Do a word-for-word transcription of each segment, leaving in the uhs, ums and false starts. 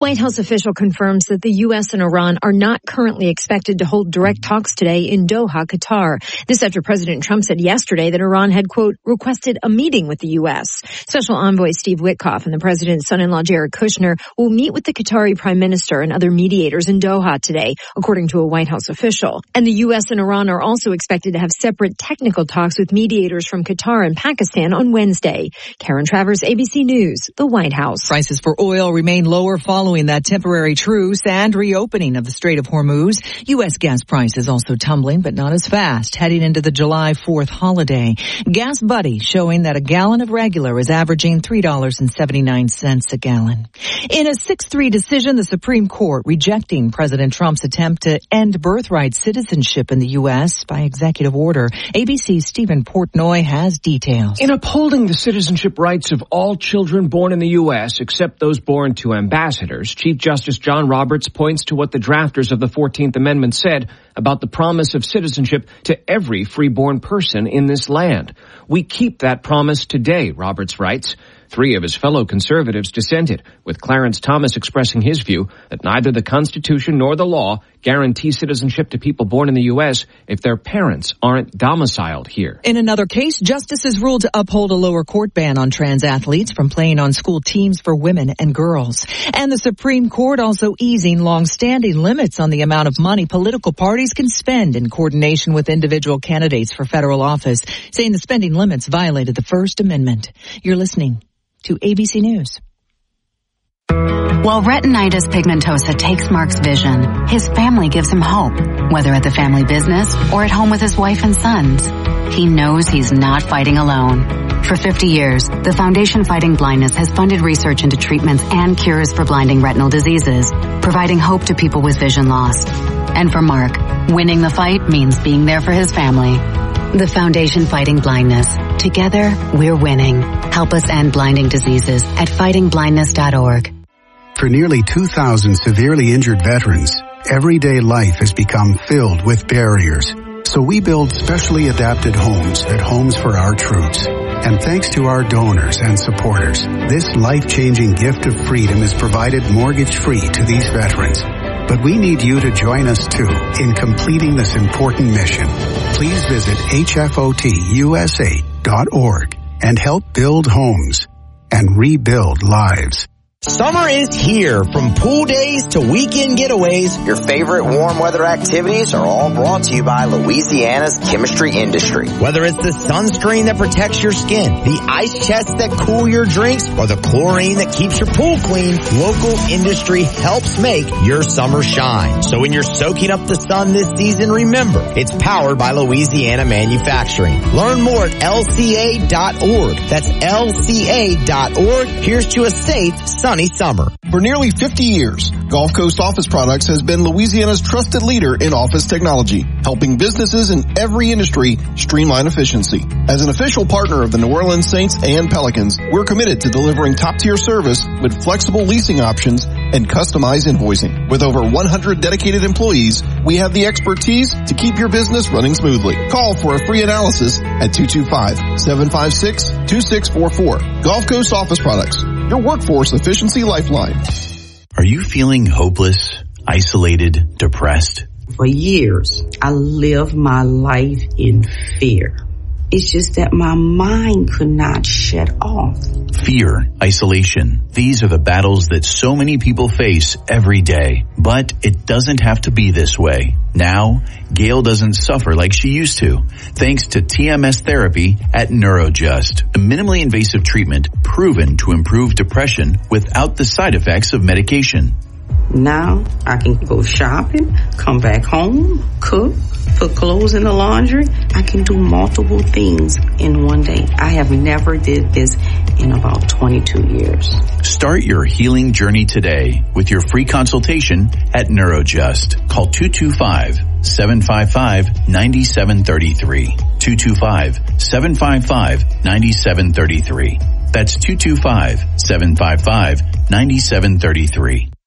White House official confirms that the U S and Iran are not currently expected to hold direct talks today in Doha, Qatar. This after President Trump said yesterday that Iran had, quote, requested a meeting with the U S. Special Envoy Steve Witkoff and the president's son-in-law Jared Kushner will meet with the Qatari prime minister and other mediators in Doha today, according to a White House official. And the U S and Iran are also expected to have separate technical talks with mediators from Qatar and Pakistan on Wednesday. Karen Travers, A B C News, the White House. Prices for oil remain lower following that temporary truce and reopening of the Strait of Hormuz. U S gas prices also tumbling, but not as fast, heading into the July fourth holiday. Gas Buddy showing that a gallon of regular is averaging three dollars and seventy-nine cents a gallon. In a six three decision, the Supreme Court rejecting President Trump's attempt to end birthright citizenship in the U S by executive order. A B C's Stephen Portnoy has details. In upholding the citizenship rights of all children born in the U S, except those born to ambassadors, Chief Justice John Roberts points to what the drafters of the fourteenth Amendment said about the promise of citizenship to every freeborn person in this land. We keep that promise today, Roberts writes. Three of his fellow conservatives dissented, with Clarence Thomas expressing his view that neither the Constitution nor the law guarantee citizenship to people born in the U S if their parents aren't domiciled here. In another case, justices ruled to uphold a lower court ban on trans athletes from playing on school teams for women and girls. And the Supreme Court also easing long-standing limits on the amount of money political parties can spend in coordination with individual candidates for federal office, saying the spending limits violated the First Amendment. You're listening to A B C News. While retinitis pigmentosa takes Mark's vision, his family gives him hope, whether at the family business or at home with his wife and sons. He knows he's not fighting alone. For fifty years, the Foundation Fighting Blindness has funded research into treatments and cures for blinding retinal diseases, providing hope to people with vision loss. And for Mark, winning the fight means being there for his family. The Foundation Fighting Blindness. Together, we're winning. Help us end blinding diseases at fighting blindness dot org. For nearly two thousand severely injured veterans, everyday life has become filled with barriers. So we build specially adapted homes at Homes for Our Troops. And thanks to our donors and supporters, this life-changing gift of freedom is provided mortgage-free to these veterans. But we need you to join us, too, in completing this important mission. Please visit H F O T U S A dot org and help build homes and rebuild lives. Summer is here. From pool days to weekend getaways, your favorite warm weather activities are all brought to you by Louisiana's chemistry industry. Whether it's the sunscreen that protects your skin, the ice chests that cool your drinks, or the chlorine that keeps your pool clean, local industry helps make your summer shine. So when you're soaking up the sun this season, remember, it's powered by Louisiana Manufacturing. Learn more at L C A dot org. That's L C A dot org. Here's to a safe, sunny summer. For nearly fifty years, Gulf Coast Office Products has been Louisiana's trusted leader in office technology, helping businesses in every industry streamline efficiency. As an official partner of the New Orleans Saints and Pelicans, we're committed to delivering top-tier service with flexible leasing options and customized invoicing. With over one hundred dedicated employees, we have the expertise to keep your business running smoothly. Call for a free analysis at two two five, seven five six, two six four four. Gulf Coast Office Products, your workforce efficiency lifeline. Are you feeling hopeless, isolated, depressed? For years, I lived my life in fear. It's just that my mind could not shut off. Fear, isolation. These are the battles that so many people face every day. But it doesn't have to be this way. Now, Gail doesn't suffer like she used to, thanks to T M S therapy at NeuroJust, a minimally invasive treatment proven to improve depression without the side effects of medication. Now I can go shopping, come back home, cook, put clothes in the laundry. I can do multiple things in one day. I have never did this in about twenty-two years. Start your healing journey today with your free consultation at NeuroJust. Call two two five, seven five five, nine seven three three. two two five, seven five five, nine seven three three. That's two two five, seven five five, nine seven three three.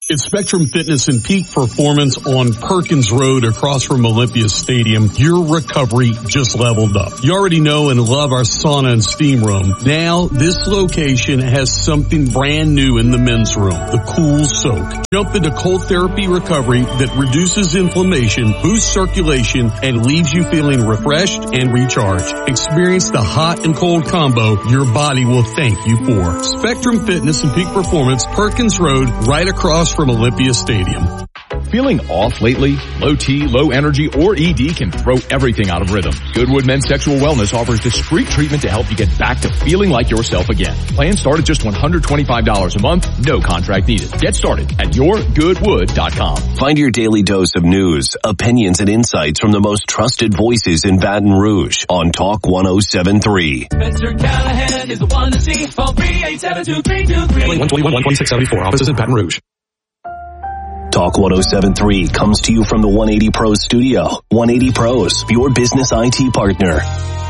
It's Spectrum Fitness and Peak Performance on Perkins Road across from Olympia Stadium. Your recovery just leveled up. You already know and love our sauna and steam room. Now, this location has something brand new in the men's room, the Cool Soak. Jump into cold therapy recovery that reduces inflammation, boosts circulation, and leaves you feeling refreshed and recharged. Experience the hot and cold combo your body will thank you for. Spectrum Fitness and Peak Performance, Perkins Road, right across from Olympia Stadium. Feeling off lately? Low T, low energy, or E D can throw everything out of rhythm. Goodwood Men's Sexual Wellness offers discreet treatment to help you get back to feeling like yourself again. Plans start at just one hundred twenty-five dollars a month, no contract needed. Get started at your goodwood dot com. Find your daily dose of news, opinions, and insights from the most trusted voices in Baton Rouge on Talk one oh seven point three. Mister Callahan is the one to see. Call three eight seven two three two three. one twenty-one, one twenty-six seventy-four. Offices in Baton Rouge. Talk one oh seven point three comes to you from the one eighty Pros studio. one eighty Pros, your business I T partner.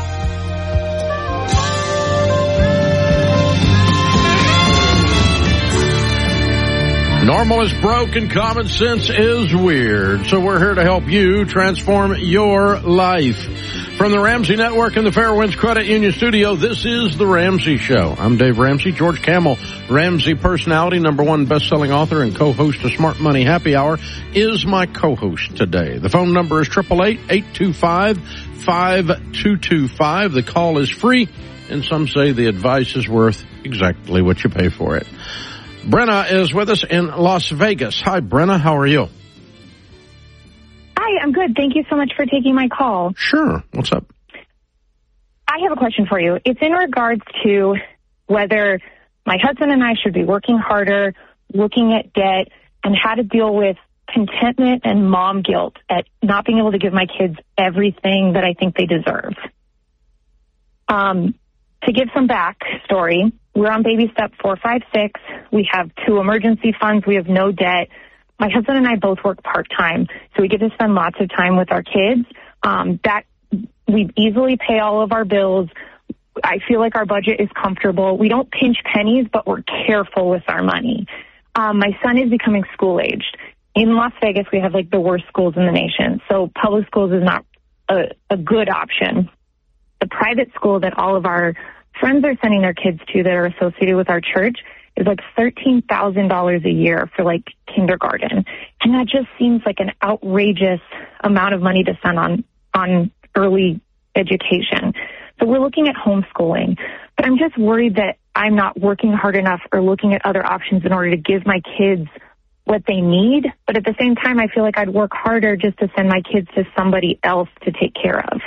Normal is broke and common sense is weird. So we're here to help you transform your life. From the Ramsey Network and the Fairwinds Credit Union Studio, this is The Ramsey Show. I'm Dave Ramsey. George Camel, Ramsey personality, number one best-selling author and co-host of Smart Money Happy Hour, is my co-host today. The phone number is eight eight eight, eight two five, five two two five. The call is free, and some say the advice is worth exactly what you pay for it. Brenna is with us in Las Vegas. Hi, Brenna. How are you? Hi, I'm good. Thank you so much for taking my call. Sure. What's up? I have a question for you. It's in regards to whether my husband and I should be working harder, looking at debt, and how to deal with contentment and mom guilt at not being able to give my kids everything that I think they deserve. Um, to give some backstory, we're on baby step four, five, six. We have two emergency funds. We have no debt. My husband and I both work part-time, so we get to spend lots of time with our kids. Um, that we easily pay all of our bills. I feel like our budget is comfortable. We don't pinch pennies, but we're careful with our money. Um, my son is becoming school-aged. In Las Vegas, we have, like, the worst schools in the nation, so public schools is not a, a good option. The private school that all of our friends are sending their kids to that are associated with our church is like thirteen thousand dollars a year for like kindergarten. And that just seems like an outrageous amount of money to spend on, on early education. So we're looking at homeschooling, but I'm just worried that I'm not working hard enough or looking at other options in order to give my kids what they need. But at the same time, I feel like I'd work harder just to send my kids to somebody else to take care of.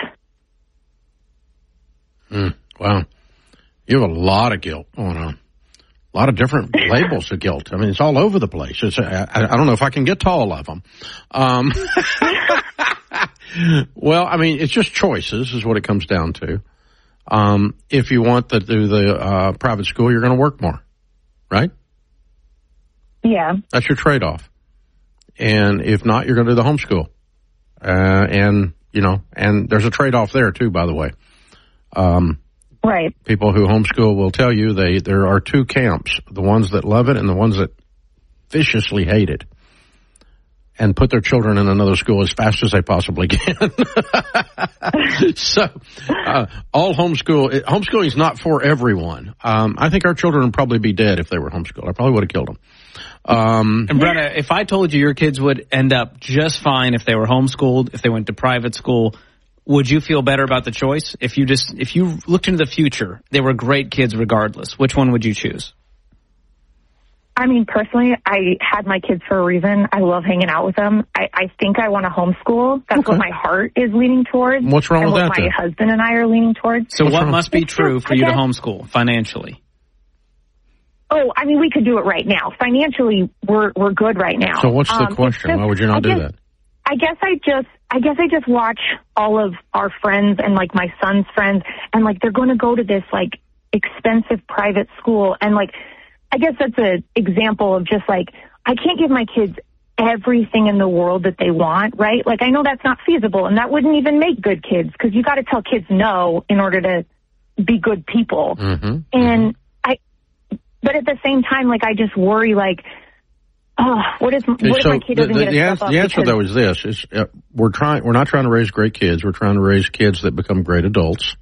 Mm, wow. You have a lot of guilt going on. A lot of different labels of guilt. I mean, it's all over the place. It's, I, I don't know if I can get to all of them. Um, well, I mean, it's just choices is what it comes down to. Um, if you want to do the uh, private school, you're going to work more, right? Yeah. That's your trade-off. And if not, you're going to do the homeschool. Uh, and, you know, and there's a trade-off there, too, by the way. Um Right. People who homeschool will tell you they there are two camps, the ones that love it and the ones that viciously hate it and put their children in another school as fast as they possibly can. So uh, all homeschool, homeschooling is not for everyone. Um, I think our children would probably be dead if they were homeschooled. I probably would have killed them. Um, and Brenna, if I told you your kids would end up just fine if they were homeschooled, if they went to private school, would you feel better about the choice? If you just if you looked into the future, they were great kids regardless, which one would you choose? I mean, personally, I had my kids for a reason. I love hanging out with them. I, I think I want to homeschool. That's okay. What my heart is leaning towards. What's wrong and with what that? my then? husband and I are leaning towards. So What's what wrong? must be true for you guess, to homeschool financially? Oh, I mean, we could do it right now. Financially, we're we're good right now. So what's the um, question? Just, Why would you not I do guess, that? I guess I just, I guess I just watch all of our friends and like my son's friends, and like they're going to go to this like expensive private school, and like I guess that's an example of just like I can't give my kids everything in the world that they want, right? Like I know that's not feasible, and that wouldn't even make good kids because you got to tell kids no in order to be good people. Mm-hmm. And I, but at the same time, like I just worry like. Oh, what is, what if so my kid doesn't the, the, get a the step answer, up? the answer because... though is this: is uh, we're trying. We're not trying to raise great kids. We're trying to raise kids that become great adults.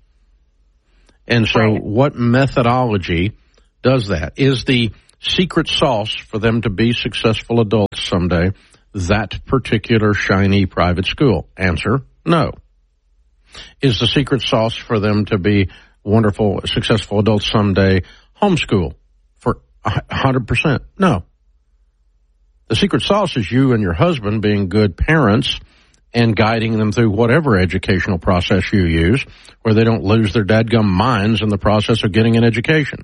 And so, right. What methodology does that? Is the secret sauce for them to be successful adults someday that particular shiny private school? Answer: no. Is the secret sauce for them to be wonderful, successful adults someday homeschool for one hundred percent? No. The secret sauce is you and your husband being good parents and guiding them through whatever educational process you use, where they don't lose their dadgum minds in the process of getting an education.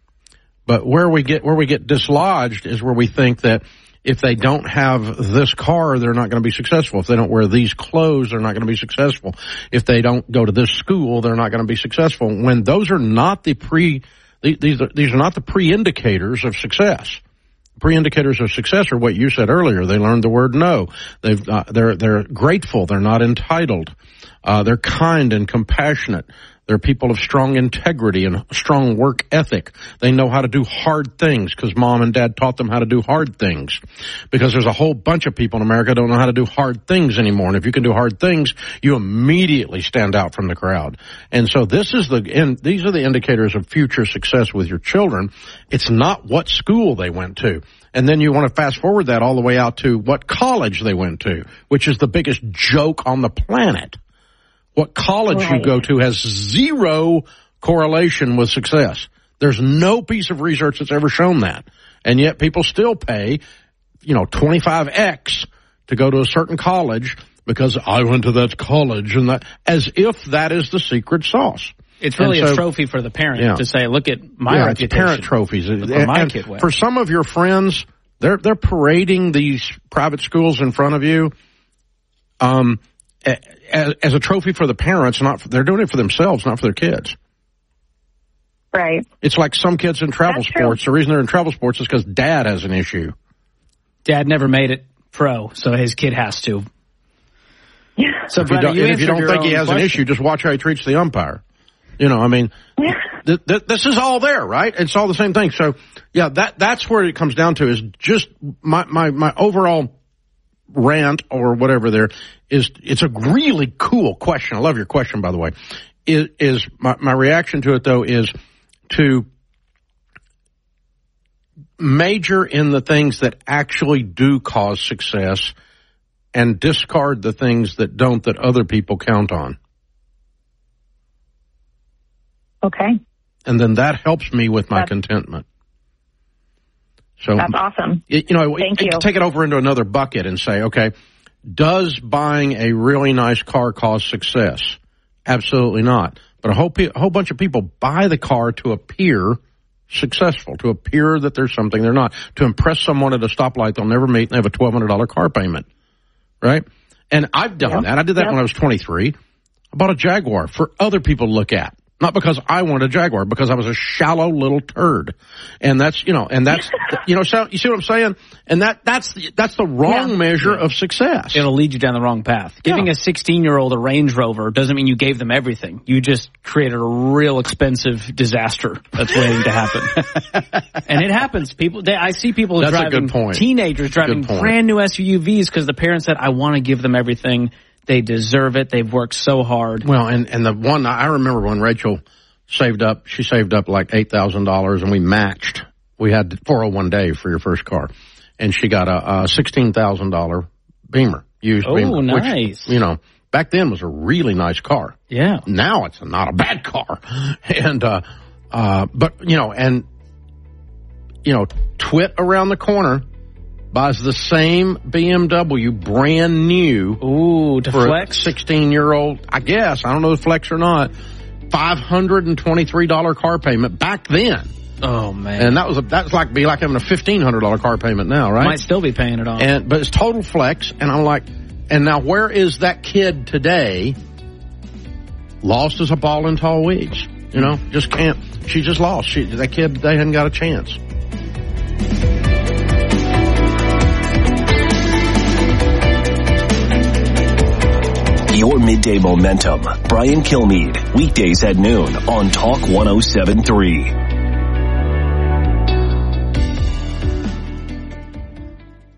But where we get where we get dislodged is where we think that if they don't have this car, they're not going to be successful. If they don't wear these clothes, they're not going to be successful. If they don't go to this school, they're not going to be successful. When those are not the pre these are, these are not the pre-indicators of success. Pre-indicators of success are what you said earlier. They learned the word no. They've, uh, they're, they're grateful. They're not entitled. Uh, they're kind and compassionate. They're people of strong integrity and strong work ethic. They know how to do hard things because mom and dad taught them how to do hard things. Because there's a whole bunch of people in America who don't know how to do hard things anymore. And if you can do hard things, you immediately stand out from the crowd. And so this is the, and these are the indicators of future success with your children. It's not what school they went to. And then you want to fast forward that all the way out to what college they went to, which is the biggest joke on the planet. What college right. you go to has zero correlation with success. There's no piece of research that's ever shown that. And yet people still pay, you know, twenty-five X to go to a certain college because I went to that college, and that, as if that is the secret sauce. It's really so, a trophy for the parent yeah. to say, look at my yeah, reputation. It's parent trophies. Look where my and kid went. For some of your friends, they're, they're parading these private schools in front of you. Um, As, as a trophy for the parents, not for, they're doing it for themselves, not for their kids. Right. It's like some kids in travel That's sports. True. The reason they're in travel sports is because dad has an issue. Dad never made it pro, so his kid has to. Yeah. So, if you don't, you if you don't think he has question. an issue, just watch how he treats the umpire. You know, I mean, th- th- this is all there, right? It's all the same thing. So, yeah, that that's where it comes down to is just my my, my overall rant or whatever there is. It's a really cool question. I love your question, by the way. Is, is my, my reaction to it, though, is to major in the things that actually do cause success and discard the things that don't, that other people count on. Okay. And then that helps me with my that's, contentment. So that's awesome. You know, Thank you. Take it over into another bucket and say, okay, does buying a really nice car cause success? Absolutely not. But a whole, a whole bunch of people buy the car to appear successful, to appear that there's something they're not, to impress someone at a stoplight they'll never meet and they have a twelve hundred dollars car payment, right? And I've done yep. that. I did that yep. when I was twenty-three. I bought a Jaguar for other people to look at. Not because I wanted a Jaguar, because I was a shallow little turd. And that's, you know, and that's, you know, so, you see what I'm saying? And that, that's the, that's the wrong yeah. measure yeah. of success. It'll lead you down the wrong path. Yeah. Giving a sixteen-year-old a Range Rover doesn't mean you gave them everything. You just created a real expensive disaster that's waiting to happen. And it happens. People, they, I see people that's driving, a good point. teenagers driving brand new S U Vs because the parents said, I want to give them everything. They deserve it. They've worked so hard. Well, and, and the one, I remember when Rachel saved up, she saved up like eight thousand dollars and we matched. We had four oh one day for your first car. And she got a, a sixteen thousand dollars Beamer, used oh, Beamer. Nice. Which, you know, back then was a really nice car. Yeah. Now it's not a bad car. And, uh, uh, but, you know, and, you know, Twit around the corner buys the same B M W brand new. Ooh, to for flex? a sixteen-year-old, I guess. I don't know if flex or not. five hundred twenty-three dollars car payment back then. Oh, man. And that was a, that's like be like having a fifteen hundred dollars car payment now, right? Might still be paying it off. And, but it's total flex. And I'm like, and now where is that kid today? Lost as a ball in tall weeds. You know, just can't. She just lost. She, that kid, they hadn't got a chance. Your Midday Momentum. Brian Kilmeade. Weekdays at noon on Talk one oh seven point three.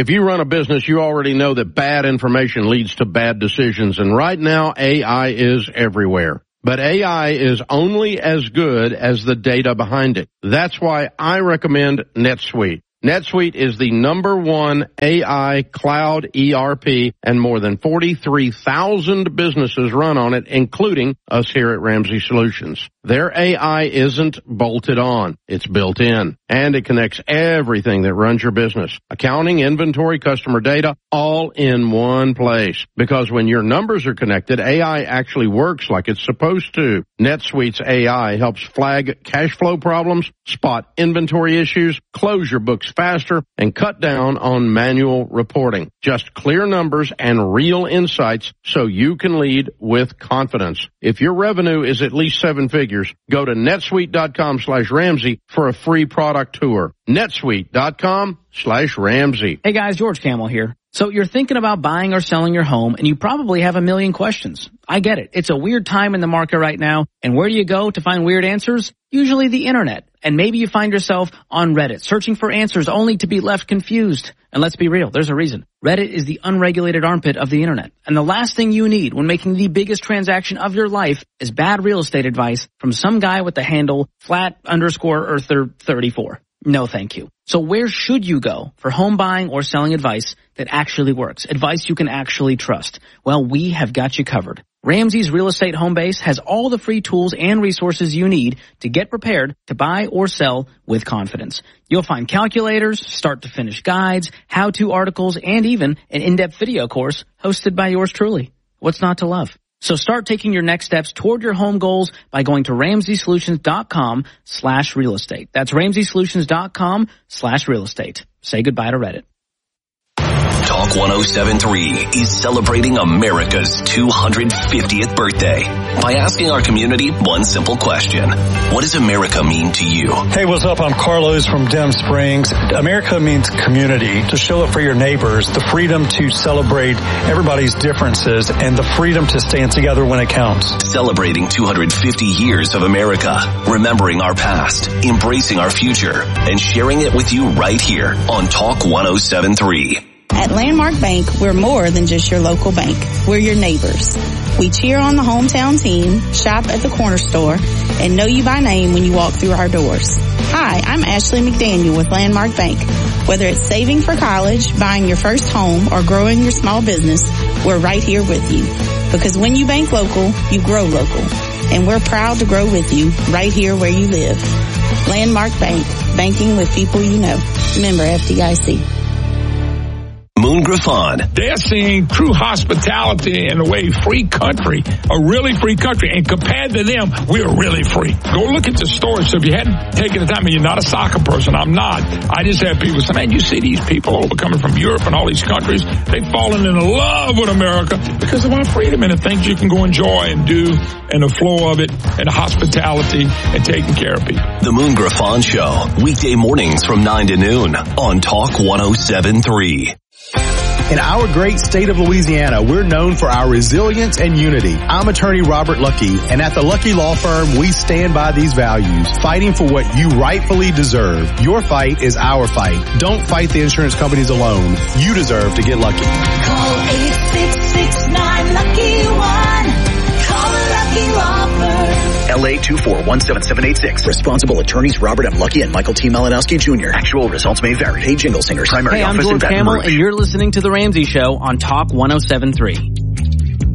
If you run a business, you already know that bad information leads to bad decisions, and right now A I is everywhere. But A I is only as good as the data behind it. That's why I recommend NetSuite. NetSuite is the number one A I cloud E R P, and more than forty-three thousand businesses run on it, including us here at Ramsey Solutions. Their A I isn't bolted on. It's built in, and it connects everything that runs your business. Accounting, inventory, customer data, all in one place. Because when your numbers are connected, A I actually works like it's supposed to. NetSuite's A I helps flag cash flow problems, spot inventory issues, close your books faster, and cut down on manual reporting. Just clear numbers and real insights so you can lead with confidence. If your revenue is at least seven figures, go to netsuite.com slash Ramsey for a free product tour. netsuite.com slash Ramsey. Hey guys, George Camel here. So you're thinking about buying or selling your home, and you probably have a million questions. I get it. It's a weird time in the market right now, and where do you go to find weird answers? Usually the internet. And maybe you find yourself on Reddit, searching for answers only to be left confused. And let's be real, there's a reason. Reddit is the unregulated armpit of the internet. And the last thing you need when making the biggest transaction of your life is bad real estate advice from some guy with the handle flat underscore earther thirty-four. No, thank you. So where should you go for home buying or selling advice that actually works? Advice you can actually trust? Well, we have got you covered. Ramsey's Real Estate Home Base has all the free tools and resources you need to get prepared to buy or sell with confidence. You'll find calculators, start-to-finish guides, how-to articles, and even an in-depth video course hosted by yours truly. What's not to love? So start taking your next steps toward your home goals by going to ramseysolutions.com slash real estate. That's ramseysolutions.com slash real estate. Say goodbye to Reddit. Talk one oh seven point three is celebrating America's two hundred fiftieth birthday by asking our community one simple question. What does America mean to you? Hey, what's up? I'm Carlos from Dem Springs. America means community, to show up for your neighbors, the freedom to celebrate everybody's differences, and the freedom to stand together when it counts. Celebrating two hundred fifty years of America, remembering our past, embracing our future, and sharing it with you right here on Talk one oh seven point three. At Landmark Bank, we're more than just your local bank. We're your neighbors. We cheer on the hometown team, shop at the corner store, and know you by name when you walk through our doors. Hi, I'm Ashley McDaniel with Landmark Bank. Whether it's saving for college, buying your first home, or growing your small business, we're right here with you. Because when you bank local, you grow local. And we're proud to grow with you right here where you live. Landmark Bank, banking with people you know. Member F D I C. Moon Griffon. They're seeing true hospitality in a way free country, a really free country. And compared to them, we're really free. Go look at the stores. So if you hadn't taken the time, and you're not a soccer person, I'm not. I just have people say, man, you see these people over coming from Europe and all these countries. They've fallen in love with America because of our freedom and the things you can go enjoy and do and the flow of it and the hospitality and taking care of people. The Moon Griffon Show, weekday mornings from nine to noon on Talk one oh seven point three. In our great state of Louisiana, we're known for our resilience and unity. I'm attorney Robert Lucky, and at the Lucky Law Firm, we stand by these values, fighting for what you rightfully deserve. Your fight is our fight. Don't fight the insurance companies alone. You deserve to get lucky. Call eight six six nine lucky one. Call the Lucky Law Firm. L A two four one seven seven eight six. Responsible attorneys Robert M. Lucky and Michael T. Malinowski Junior Actual results may vary. Hey, Jingle Singers. Primary hey, I'm office George in Baton Camel, Rouge. and you're listening to The Ramsey Show on Talk one oh seven point three.